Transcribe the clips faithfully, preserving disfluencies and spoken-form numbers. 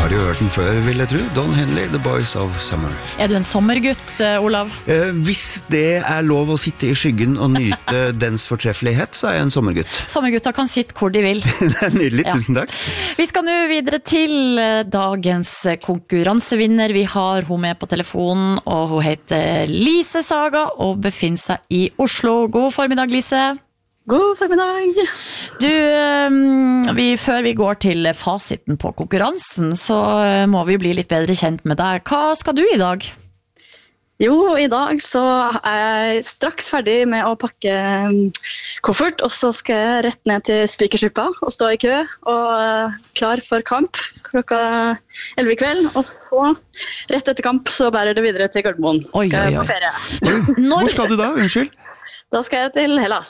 har du hørt den før, vil jeg tro. Don Henley, The Boys of Summer. Er du en sommergutt, Olav? Eh, hvis det er lov å sitte i skyggen og nyte dens fortreffelighet, så er jeg en sommergutt. Sommergutter kan sitte hvor de vil. Det er nydelig, ja. Tusen takk. Vi skal nå videre til dagens konkurransevinner. Vi har hun med på telefonen, og hun heter Lise Saga og befinner seg i Oslo. God formiddag, Lise. God formiddag. Du, vi, før vi går til fasiten på konkurransen, så må vi bli litt bedre kjent med deg. Hva skal du i dag? Jo, i dag så er jeg straks ferdig med å pakke koffert, og så skal jeg rett ned til Spikersuppa og stå i kø og klar for kamp klokka elleve i kveld, og så rett etter kamp så bærer det videre til Gardermoen. Oi, skal oi, oi. jeg på ferie. Du, hvor skal du da? Unnskyld? Da skal jeg til Hellas.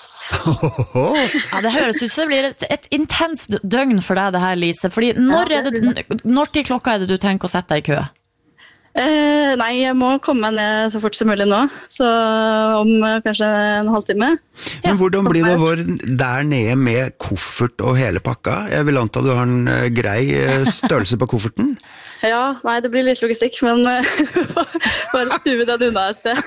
Ja, det høres ut som det blir et, et intenst døgn for deg det her, Lise. Fordi når, Ja, er det, når til klokka er det du tenker å sette deg i kø? Eh, nei, jeg må komme meg ned så fort som mulig nå, så om kanskje en halvtime. Men hvordan blir det vår der nede med koffert og hele pakka? Jeg vil anta du har en uh, grei uh, størrelse på kofferten? Ja, nei, det blir litt logistikk, men uh, bare stue den unna et sted.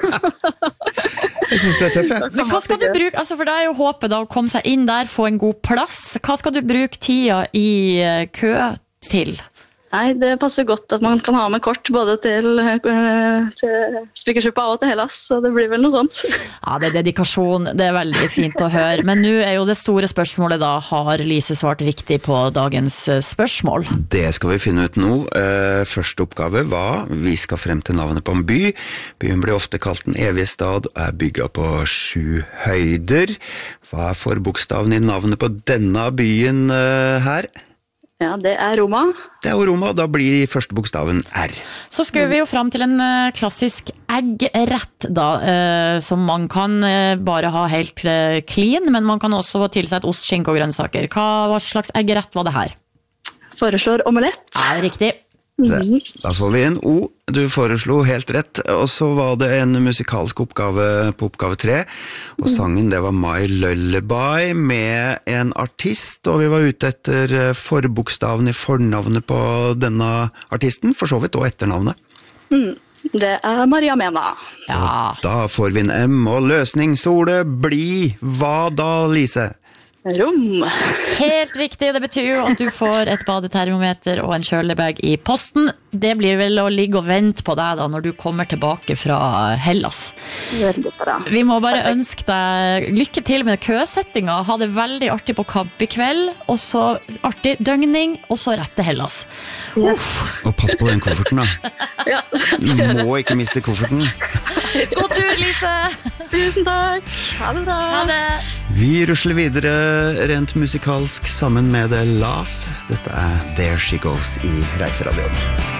Jeg synes det er tøff, jeg. Men hva skal du bruke, altså for det er jo håpet da å komme seg inn der, få en god plass. Hva skal du bruke tida i uh, kø til? Nei, det passer godt at man kan ha med kort både til, uh, til Spikersuppa og til Hellas, så det blir vel noe sånt. Ja, det er dedikasjon, det er veldig fint å høre. Men nå er jo det store spørsmålet da, har Lise svart riktig på dagens spørsmål? Det skal vi finne ut nå. Første oppgave var, vi skal frem til navnet på en by. Byen blir ofte kalt den evige stad og er bygget på sju høyder. Hva er forbokstaven i navnet på denne byen her? Ja, det er Roma. Det er jo Roma, da blir første bokstaven R. Så skulle vi jo frem til en klassisk eggrett da, eh, som man kan eh, bare ha helt eh, clean, men man kan også tilsette ost, skinke og grønnsaker. Hva, hva slags eggrett var det her? Foreslår omelett. Ja, riktig. Det, da får vi en O. Du foreslo helt rett, og så var det en musikalsk oppgave på oppgave tre, og sangen det var My Lullaby med en artist, og vi var ute etter forbokstaven i fornavnet på denne artisten, for så vidt og etternavnet. Mm, det er Maria Mena. Ja. Da får vi en M, og løsningsordet blir hva da, Lise? Rom. Helt riktig, det betyr jo at du får et badetermometer og en kjølebag i posten. Det blir vel å ligge og vente på deg da når du kommer tilbake fra Hellas. Veldig bra. Vi må bare ønske deg lykke til med køsettinga. Ha det veldig artig på kamp i kveld, og så artig døgning, og så rett til Hellas. Yes. Og pass på den kofferten da. Ja. Du må ikke miste kofferten. God tur, Lise! Tusen takk. Ha det bra. Ha det! Vi rusler videre rent musikalsk sammen med The Las. Dette er There She Goes i Reiseradioen.